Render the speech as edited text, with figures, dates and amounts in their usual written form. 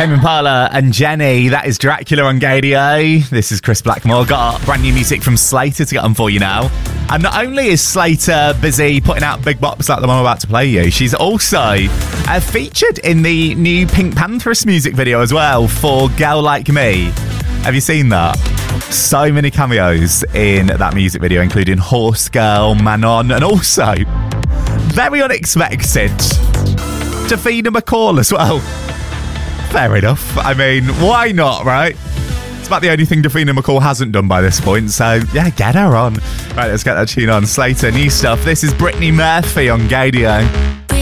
Tame Impala and Jenny. That is Dracula on Gadio. This is Chris Blackmore. Got brand new music from Slater to get on for you now. And not only is Slater busy putting out big bops like the one I'm about to play you, she's also featured in the new Pink Pantheress music video as well for Girl Like Me. Have you seen that? So many cameos in that music video, including Horse Girl, Manon, and also, very unexpected, Davina McCall as well. Fair enough. I mean, why not, right? It's about the only thing Davina McCall hasn't done by this point, so yeah, get her on. Right, let's get that tune on. Slater, new stuff. This is Brittany Murphy on Gadio.